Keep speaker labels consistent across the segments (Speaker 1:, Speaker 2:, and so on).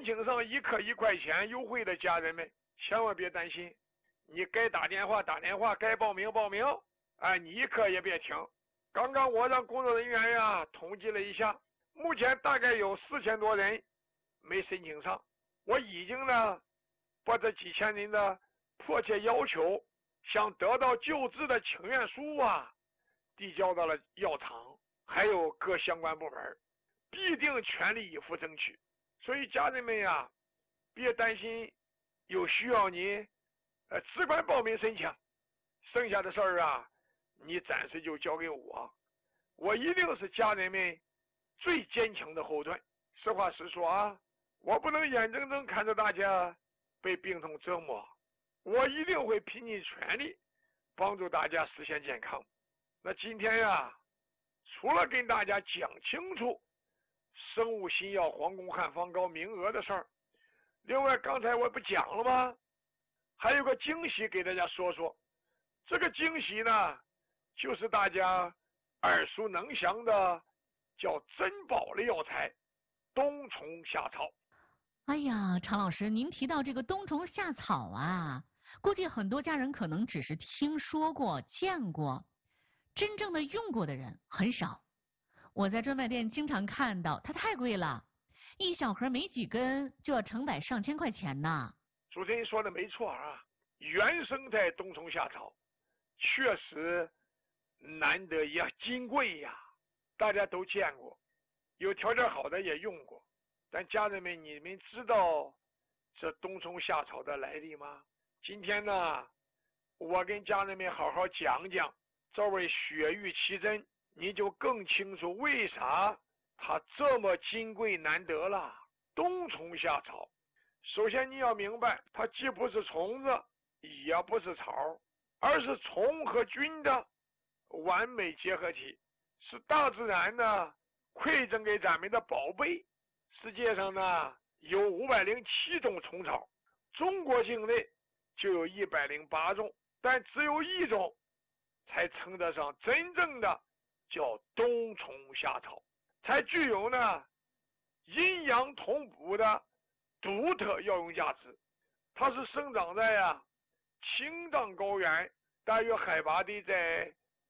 Speaker 1: 申请上1克1块钱优惠的家人们，千万别担心，你该打电话打电话，该报名报名，你1克也别停。刚刚我让工作人员呀统计了一下，目前大概有4000多人没申请上，我已经呢把这几千人的迫切要求，想得到救治的请愿书递交到了药厂，还有各相关部门，必定全力以赴争取。所以家人们呀，别担心，有需要你只管报名申请，剩下的事儿你暂时就交给我一定是家人们最坚强的后盾。实话实说我不能眼睁睁看着大家被病痛折磨，我一定会拼尽全力帮助大家实现健康。那今天除了跟大家讲清楚生物新药黄宫汉方膏名额的事儿，另外刚才我不讲了吗？还有个惊喜给大家说说。这个惊喜呢，就是大家耳熟能详的叫珍宝类药材冬虫夏草。
Speaker 2: 哎呀，常老师，您提到这个冬虫夏草估计很多家人可能只是听说过见过，真正的用过的人很少。我在专卖店经常看到，它太贵了，一小盒没几根就要成百上千块钱呢。
Speaker 1: 主持人说的没错原生态冬虫夏草确实难得也金贵大家都见过，有条件好的也用过，但家人们，你们知道这冬虫夏草的来历吗？今天呢，我跟家人们好好讲讲，这位雪域奇珍，你就更清楚为啥它这么金贵难得了。冬虫夏草，首先你要明白，它既不是虫子，也不是草，而是虫和菌的完美结合体，是大自然呢馈赠给咱们的宝贝。世界上呢有507种虫草，中国境内就有108种，但只有一种才称得上真正的叫冬虫夏草，才具有呢阴阳同补的独特药用价值。它是生长在青藏高原，大约海拔地在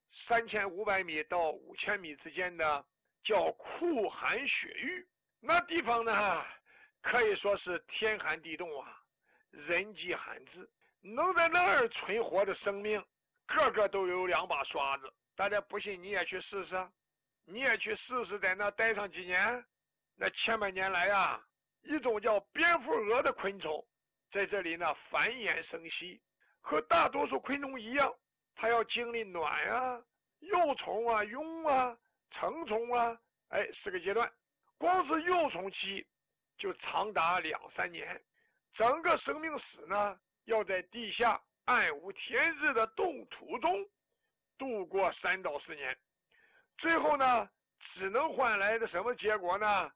Speaker 1: 3500米到5000米之间的叫酷寒雪域。那地方呢可以说是天寒地冻人迹罕至，能在那儿存活的生命个个都有2把刷子。大家不信你也去试试，你也去试试，在那待上几年。那千百年来一种叫蝙蝠蛾的昆虫在这里呢繁衍生息，和大多数昆虫一样，它要经历卵幼虫蛹成虫4个阶段。光是幼虫期就长达2-3年，整个生命史呢要在地下暗无天日的冻土中度过3到4年，最后呢只能换来的什么结果呢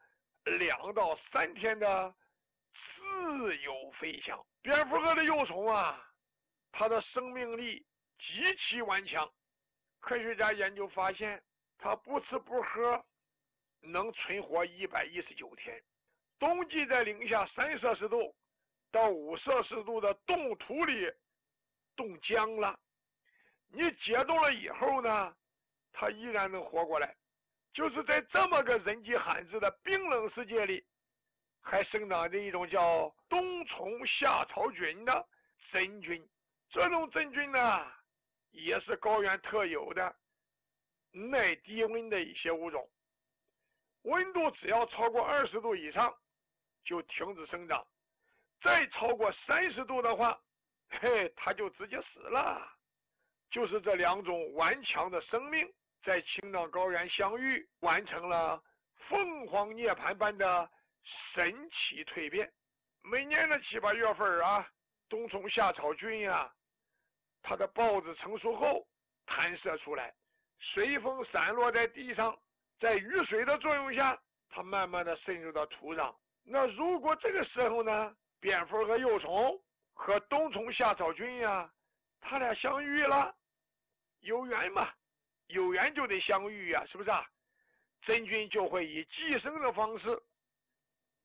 Speaker 1: ？2到3天的自由飞翔。蝙蝠蛾的幼虫它的生命力极其顽强，科学家研究发现，它不吃不喝能存活119天，冬季在零下3摄氏度到5摄氏度的冻土里冻僵了，你解冻了以后呢，它依然能活过来。就是在这么个人迹罕至的冰冷世界里，还生长着一种叫冬虫夏草菌的真菌。这种真菌呢也是高原特有的耐低温的一些物种，温度只要超过20度以上就停止生长，再超过30度的话它就直接死了。就是这2种顽强的生命在青藏高原相遇，完成了凤凰涅槃般的神奇蜕变。每年的7、8月份冬虫夏草菌它的孢子成熟后弹射出来，随风散落在地上，在雨水的作用下，它慢慢的渗入到土壤。那如果这个时候呢，蝙蝠和幼虫和冬虫夏草菌它俩相遇了，有缘嘛，有缘就得相遇是不是真菌就会以寄生的方式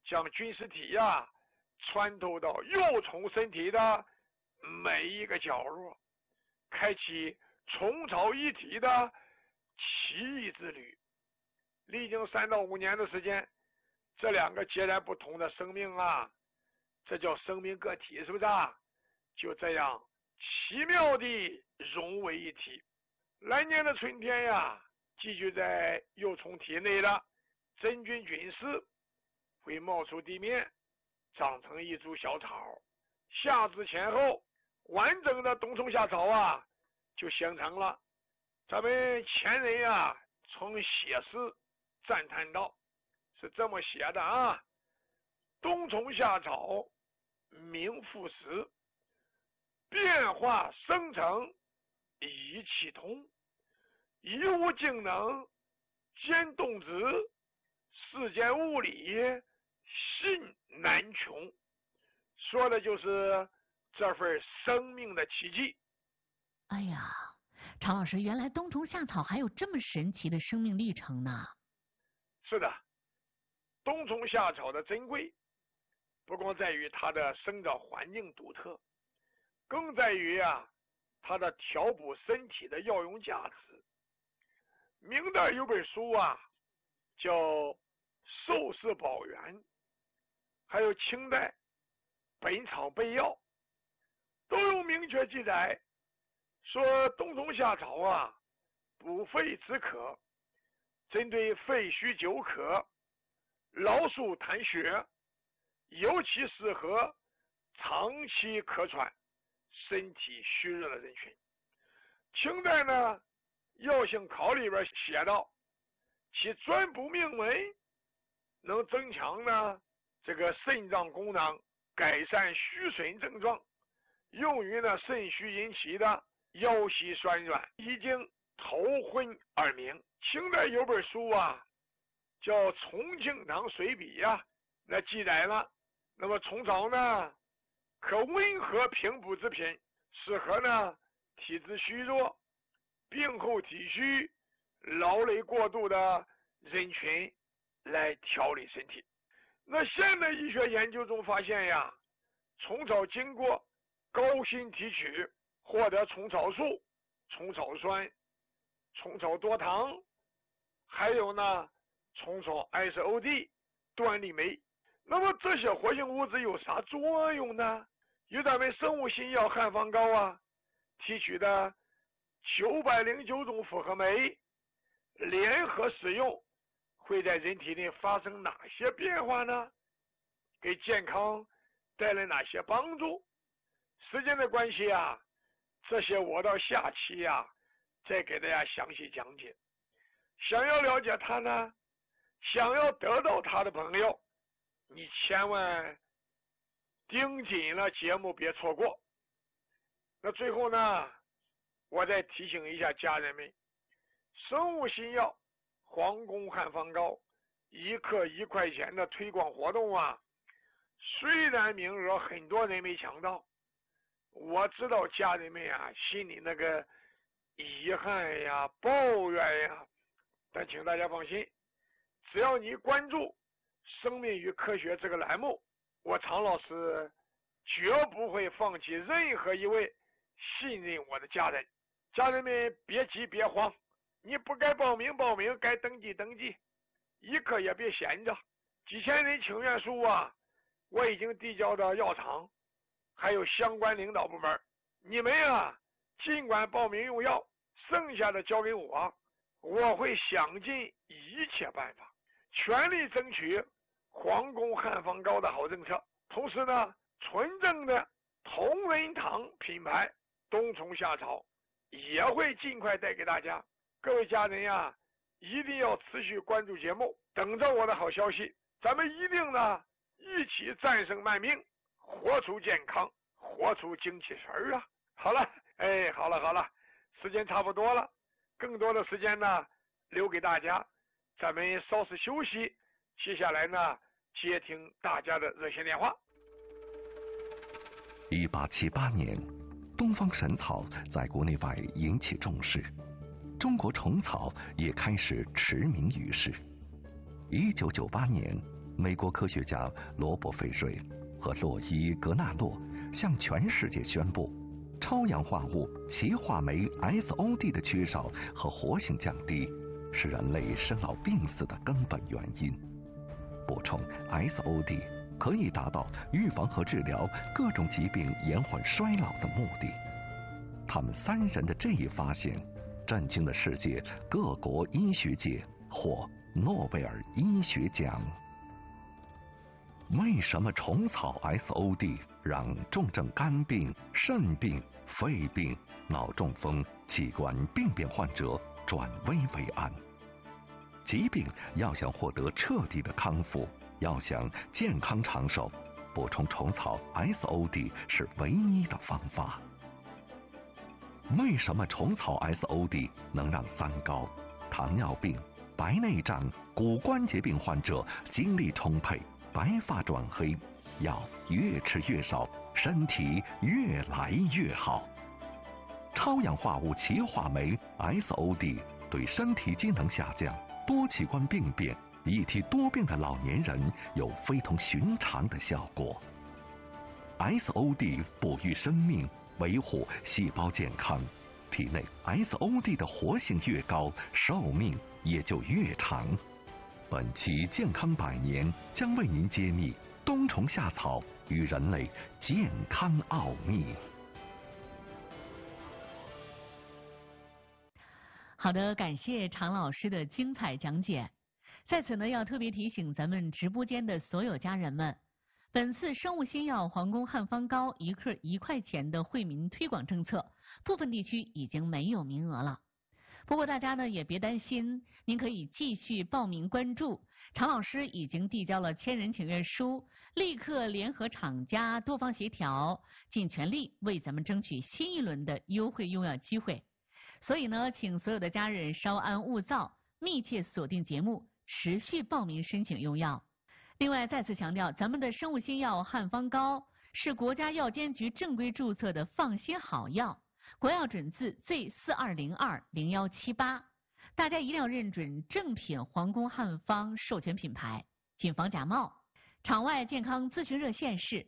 Speaker 1: 将菌丝体呀穿透到幼虫身体的每一个角落，开启虫草一体的奇异之旅。历经3到5年的时间，这2个截然不同的生命啊，这叫生命个体，是不是啊？就这样奇妙地融为一体。来年的春天呀，寄居在幼虫体内的真菌菌丝会冒出地面，长成一株小草。夏至前后，完整的冬虫夏草啊就形成了。咱们前人呀曾写诗赞叹道，是这么写的啊：冬虫夏草名副实，变化生成一气通，一物竟能兼动植，世间物理信难穷。说的就是这份生命的奇迹。
Speaker 2: 哎呀，常老师，原来冬虫夏草还有这么神奇的生命历程呢。
Speaker 1: 是的，冬虫夏草的珍贵不光在于它的生长环境独特，更在于它的调补身体的药用价值。明代有本书叫《寿氏宝源》，还有清代《本草备药》，都有明确记载说冬虫夏草补肺止渴，针对肺虚久渴、劳宿痰血，尤其适合长期咳喘、身体虚弱的人群。清代呢，药性考里边写道，其专补命门，能增强呢这个肾脏功能，改善虚损症状，用于呢肾虚引起的腰膝酸软、遗精、头昏耳鸣。清代有本书叫《重庆堂随笔》那记载了，那么虫草呢可温和平补之品，适合呢体质虚弱、病后体虚、劳累过度的人群来调理身体。那现代医学研究中发现虫草经过高辛提取，获得虫草素、虫草酸、虫草多糖，还有呢虫草 SOD、端粒酶。那么这些活性物质有啥作用呢？与咱们生物新药汉方膏提取的909种复合酶联合使用，会在人体内发生哪些变化呢？给健康带来哪些帮助？时间的关系这些我到下期再给大家详细讲解。想要了解它呢，想要得到它的朋友，你千万盯紧了节目，别错过。那最后呢，我再提醒一下家人们，生物新药皇宫汉方膏1克1块钱的推广活动虽然名额很多人没抢到，我知道家人们心里那个遗憾抱怨但请大家放心，只要你关注生命与科学这个栏目，我常老师绝不会放弃任何一位信任我的家人。家人们别急别慌，你不该报名报名，该登记登记，一刻也别闲着。几千人请愿书我已经递交到药厂还有相关领导部门，你们尽管报名用药，剩下的交给我，我会想尽一切办法，全力争取皇宫汉方膏的好政策。同时呢，纯正的同仁堂品牌冬虫夏草也会尽快带给大家。各位家人一定要持续关注节目，等着我的好消息。咱们一定呢一起战胜慢病，活出健康，活出精气神好了，好了，时间差不多了，更多的时间呢留给大家，咱们稍事休息，接下来呢接听大家的热线电话。
Speaker 3: 1878年，东方神草在国内外引起重视，中国虫草也开始驰名于世。1998年， 美国科学家罗伯·费瑞和洛伊·格纳洛向全世界宣布，超氧化物歧化酶 SOD 的缺少和活性降低是人类生老病死的根本原因。补充 SOD 可以达到预防和治疗各种疾病延缓衰老的目的。他们3人的这一发现震惊了世界各国医学界，获诺贝尔医学奖。为什么虫草 SOD 让重症肝病、肾病、肺病、脑中风、器官病变患者转危为安？疾病要想获得彻底的康复，要想健康长寿，补充虫草 SOD 是唯一的方法。为什么虫草 SOD 能让三高、糖尿病、白内障、骨关节病患者精力充沛、白发转黑，药越吃越少，身体越来越好？超氧化物歧化酶 SOD 对身体机能下降、多器官病变、一体多病的老年人有非同寻常的效果。SOD 哺育生命，维护细胞健康，体内 SOD 的活性越高，寿命也就越长。本期健康百年将为您揭秘冬虫夏草与人类健康奥秘。
Speaker 2: 好的，感谢常老师的精彩讲解。在此呢，要特别提醒咱们直播间的所有家人们，本次生物新药皇宫汉方膏1克1块钱的惠民推广政策，部分地区已经没有名额了。不过大家呢也别担心，您可以继续报名关注。常老师已经递交了千人请愿书，立刻联合厂家多方协调，尽全力为咱们争取新一轮的优惠用药机会。所以呢，请所有的家人稍安勿躁，密切锁定节目，持续报名申请用药。另外再次强调，咱们的生物新药汉方膏是国家药监局正规注册的放心好药，国药准字 Z42020178，大家一定要认准正品皇宫汉方授权品牌，谨防假冒。场外健康咨询热线是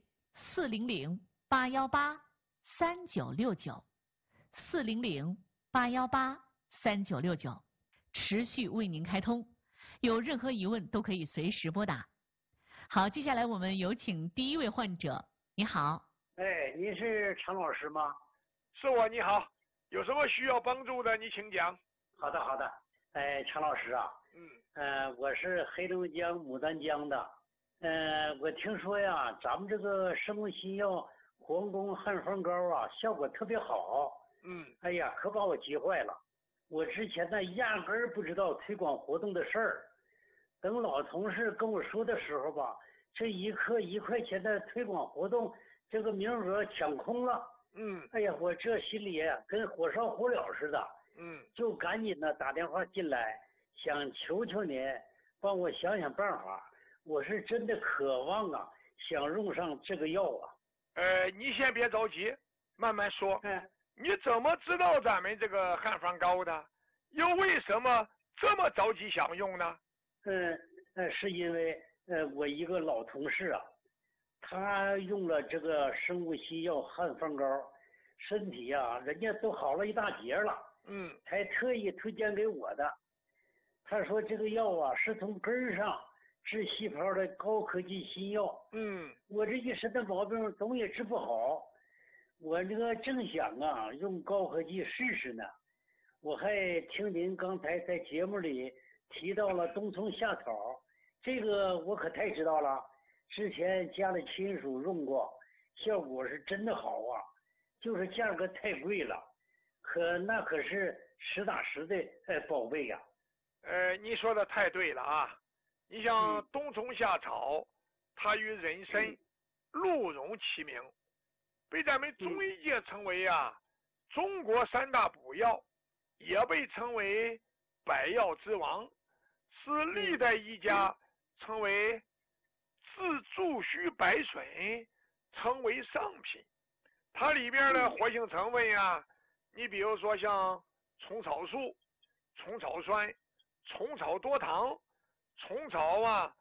Speaker 2: 400-818-3969，400-818-3969，持续为您开通，有任何疑问都可以随时拨打。好，接下来我们有请第一位患者。你好。
Speaker 4: 哎，您是常老师吗？
Speaker 1: 是我，你好，有什么需要帮助的，你请讲。
Speaker 4: 好的，好的。哎，常老师啊，我是黑龙江牡丹江的。我听说呀，咱们这个生物新药皇宫汉方膏啊，效果特别好。哎呀，可把我急坏了。我之前呢，压根儿不知道推广活动的事儿。等老同事跟我说的时候吧，这1克1块钱的推广活动，这个名额抢空了。哎呀，我这心里呀跟火烧火燎似的。就赶紧的打电话进来，想求求您帮我想想办法。我是真的渴望啊，想用上这个药啊。
Speaker 1: 你先别着急，慢慢说。你怎么知道咱们这个汉方膏的？又为什么这么着急想用呢？
Speaker 4: 是因为我一个老同事啊，他用了这个生物新药汉方膏，身体啊人家都好了一大截了。还特意推荐给我的。他说这个药啊是从根儿上治细胞的高科技新药。我这一身的毛病总也治不好，我这个正想啊用高科技试试呢。我还听您刚才在节目里提到了冬虫夏草，这个我可太知道了，之前家里亲属用过，效果是真的好啊，就是价格太贵了，那可是实打实的宝贝呀。
Speaker 1: 你说的太对了啊！你像冬虫夏草，它与人参、鹿茸齐名，被咱们中医界称为中国3大补药，也被称为百药之王，是历代医家称为治诸虚百损，称为上品。它里边的活性成分你比如说像虫草素、虫草酸、虫草多糖、虫草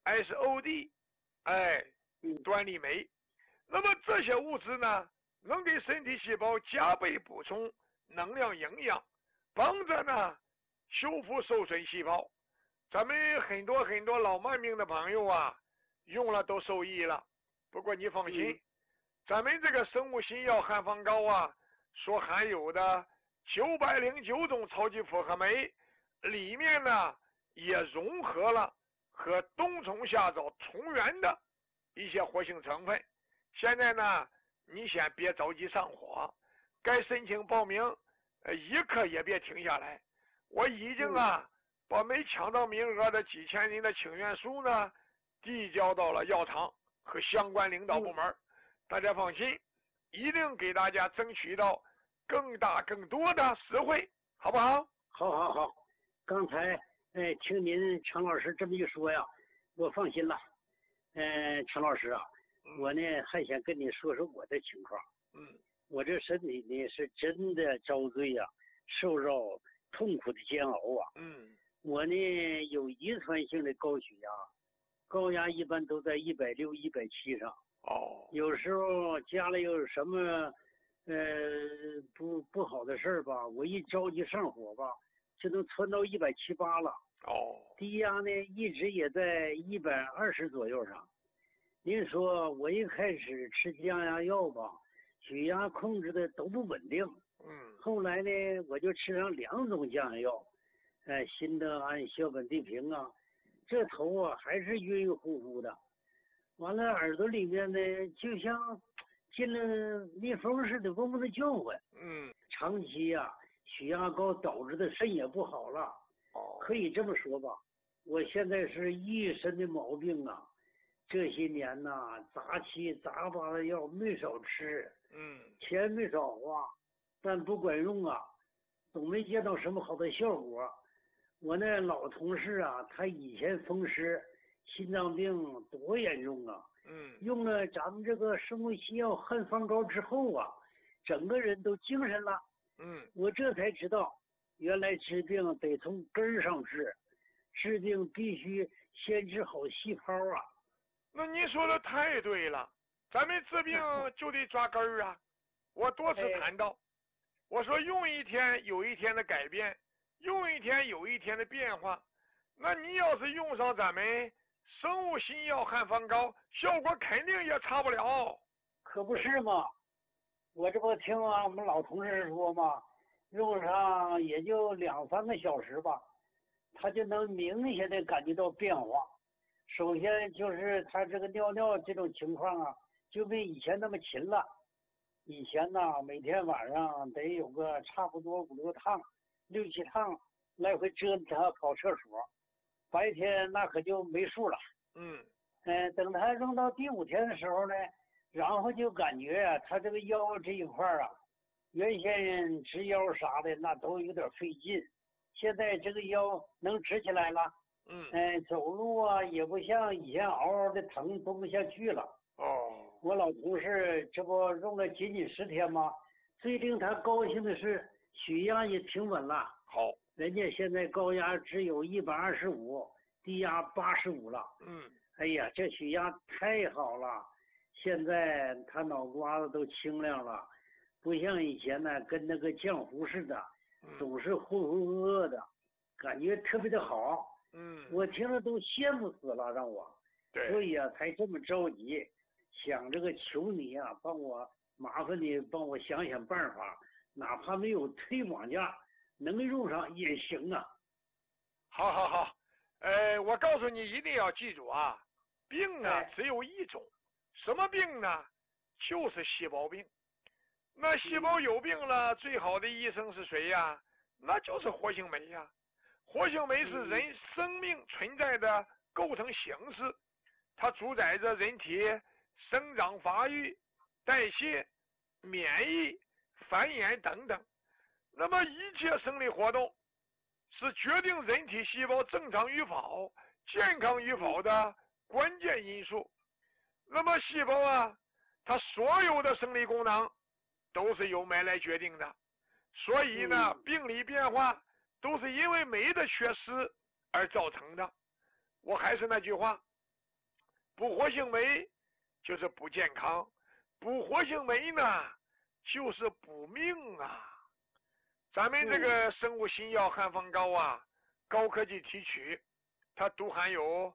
Speaker 1: SOD，端粒酶。那么这些物质呢，能给身体细胞加倍补充能量营养，帮着呢修复受损细胞。咱们很多老慢病的朋友啊，用了都受益了。不过你放心，咱们这个生物新药汉方膏啊，所含有的909种超级复合酶，里面呢也融合了和冬虫夏草同源的一些活性成分。现在呢，你先别着急上火，该申请报名，一刻也别停下来。我已经把没抢到名额的几千人的请愿书呢，递交到了药厂和相关领导部门。大家放心，一定给大家争取到更大更多的实惠，好不好？
Speaker 4: 好。刚才听您常老师这么一说呀，我放心了。常老师啊，我呢还想跟你说说我的情况。我这身体呢是真的遭罪呀，受着痛苦的煎熬啊。我呢有遗传性的高血压，高压一般都在160、170上。有时候家里有什么不好的事儿吧，我一着急上火吧，就能窜到170、180了。低压呢一直也在120左右上。您说我一开始吃降压药吧，血压控制的都不稳定。后来呢我就吃上2种降压药，辛德安、硝苯地平啊，这头啊还是晕晕乎乎的。完了耳朵里面呢就像进了蜜蜂似的嗡嗡的叫唤。长期啊血压高导致的肾也不好了。可以这么说吧，我现在是一身的毛病啊。这些年呐，杂七杂八的药没少吃，钱没少花，但不管用啊，总没见到什么好的效果。我那老同事啊，他以前风湿心脏病多严重啊，用了咱们这个生物西药汉方膏之后啊，整个人都精神了。我这才知道，原来治病得从根儿上治，治病必须先治好细胞啊。
Speaker 1: 那你说的太对了，咱们治病就得抓根儿啊。我多次谈到，我说用一天有一天的改变，用一天有一天的变化。那你要是用上咱们生物新药汉方膏，效果肯定也差不了。
Speaker 4: 可不是嘛，我这不听我们老同事说嘛，用上也就2、3个小时吧，他就能明显的感觉到变化。首先就是他这个尿这种情况啊，就没以前那么勤了。以前呢，每天晚上得有个差不多5、6趟、6、7趟来回折腾他跑厕所，白天那可就没数了。等他用到第5天的时候呢，然后就感觉啊，他这个腰这一块啊，原先直腰啥的那都有点费劲，现在这个腰能直起来了。走路啊也不像以前嗷嗷的疼，蹲不下去了。我老同事这不用了仅10天吗？最令他高兴的是血压也挺稳了。人家现在高压只有125，低压85了。哎呀，这血压太好了！现在他脑瓜子都清亮了，不像以前呢，跟那个浆糊似的，总是浑浑噩噩的，感觉特别的好。我听了都羡慕死了，让我。所以啊，才这么着急，想这个求你啊，麻烦你帮我想想办法，哪怕没有推广价，能用上也行啊。
Speaker 1: 好，我告诉你，一定要记住啊，病呢只有一种，什么病呢？就是细胞病。那细胞有病了，最好的医生是谁呀？那就是活性酶呀。活性酶是人生命存在的构成形式，它主宰着人体生长发育、代谢、免疫、繁衍等等。那么一切生理活动是决定人体细胞正常与否、健康与否的关键因素。那么细胞啊，它所有的生理功能都是由酶来决定的，所以呢，病理变化都是因为酶的缺失而造成的。我还是那句话， 不活性酶就是不健康，不活性酶呢就是补命啊。咱们这个生物新药汉方膏啊，高科技提取，它都含有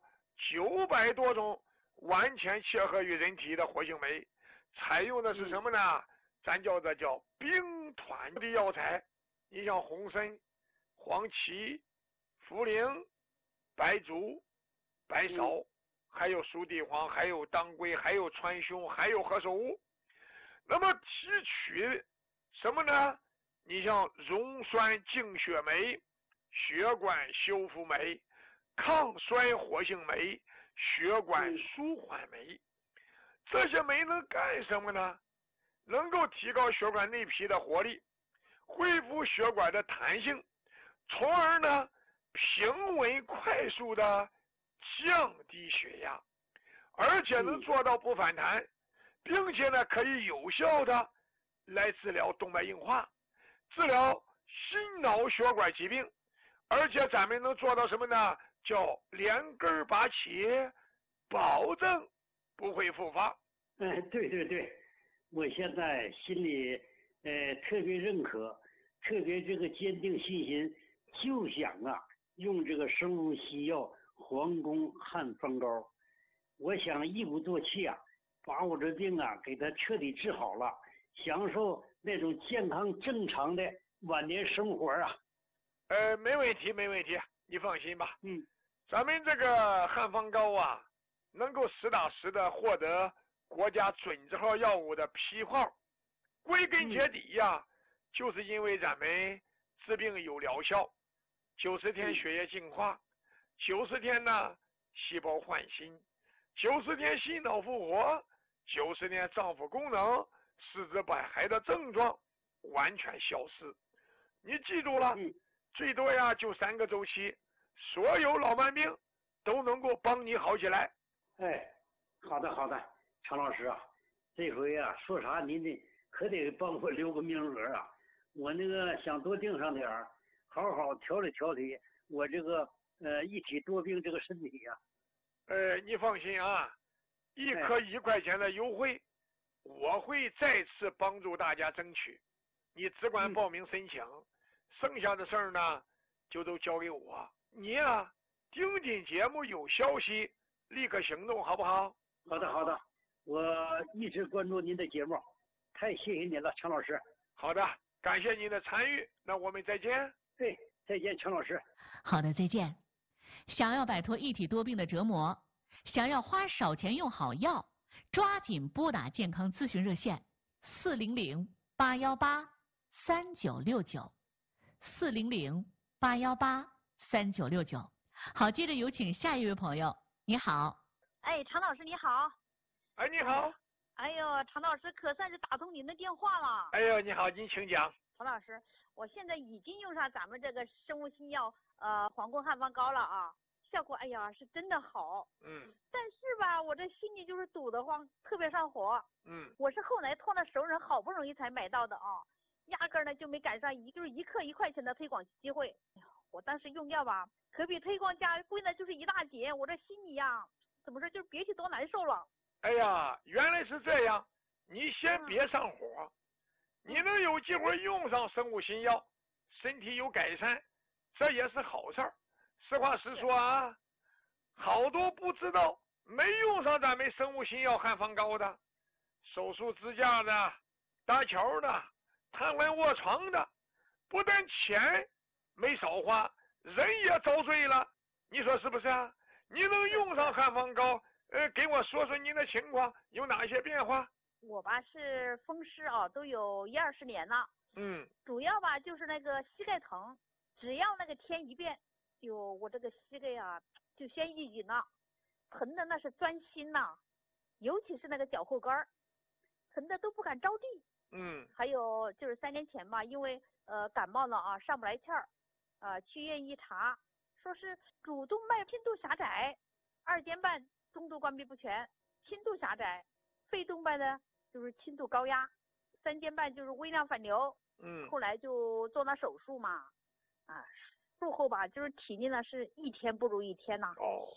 Speaker 1: 900多种完全切合于人体的活性酶，采用的是什么呢？咱叫兵团的药材。你像红参、黄芪、茯苓、白术、白芍，还有熟地黄，还有当归，还有川芎，还有何首乌。那么提取什么呢？你像溶酸净血酶、血管修复酶、抗衰活性酶、血管舒缓酶，这些酶能干什么呢？能够提高血管内皮的活力，恢复血管的弹性，从而呢平稳快速的降低血压，而且能做到不反弹，并且呢可以有效的来治疗动脉硬化，治疗心脑血管疾病，而且咱们能做到什么呢？叫连根拔起，保证不会复发。
Speaker 4: 对对对，我现在心里特别认可，特别这个坚定信心，就想用这个生物西药皇宫汉方膏，我想一鼓作气把我这病给它彻底治好了，享受那种健康正常的晚年生活啊。
Speaker 1: 没问题，没问题，你放心吧。咱们这个汉方膏能够实打实的获得国家准字号药物的批号，归根结底就是因为咱们治病有疗效，90天血液净化，90天呢细胞换新，90天心脑复活，90天脏腑功能、四肢百骸的症状完全消失。你记住了，最多就3个周期，所有老慢病都能够帮你好起来。
Speaker 4: 好的好的，常老师这回说啥您可得帮我留个名额我那个想多订上点儿，好好调理调理我这个一体多病这个身体
Speaker 1: 你放心1颗1块钱的优惠，我会再次帮助大家争取。你只管报名申请，剩下的事儿呢就都交给我。你听听节目有消息立刻行动，好不好？
Speaker 4: 好的好的，我一直关注您的节目，太谢谢您了，常老师。
Speaker 1: 好的，感谢您的参与，那我们再见。
Speaker 4: 对，再见，常老师。
Speaker 2: 好的，再见。想要摆脱一体多病的折磨，想要花少钱用好药，抓紧拨打健康咨询热线400-818-3969，400-818-3969。好，接着有请下一位朋友。你好。
Speaker 5: 常老师你好。
Speaker 1: 你好。
Speaker 5: 哎呦，常老师可算是打通您的电话了。
Speaker 1: 哎呦，你好，您请讲。
Speaker 5: 常老师，我现在已经用上咱们这个生物新药皇宫汉方膏了效果是真的好。但是我这心里就是堵得慌，特别上火。我是后来托了熟人，好不容易才买到的压根儿呢就没赶上就是1克1块钱的推广机会。我当时用药可比推广价贵了就是一大截，我这心里怎么说就别提多难受了。
Speaker 1: 原来是这样，你先别上火，你能有机会用上生物新药，身体有改善，这也是好事儿。实话实说好多不知道没用上咱们生物新药汉方膏的，手术支架的、搭桥的、瘫痪卧床的，不但钱没少花，人也遭罪了。你说是不是你能用上汉方膏，给我说说您的情况有哪些变化？
Speaker 5: 我是风湿都有10-20年了。主要就是那个膝盖疼，只要那个天一变，我这个膝盖就先一紧了，疼的那是钻心尤其是那个脚后跟疼的都不敢着地。还有就是3年前因为感冒了上不来气儿，去医院一查，说是主动脉轻度狭窄，2间半中度关闭不全，轻度狭窄，肺动脉呢就是轻度高压，3间半就是微量反流。后来就做了手术嘛，术后就是体力呢是一天不如一天